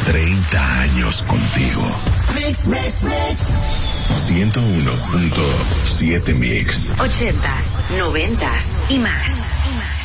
30 años contigo. Mix. 101.7 Mix. 80s, 90s y más.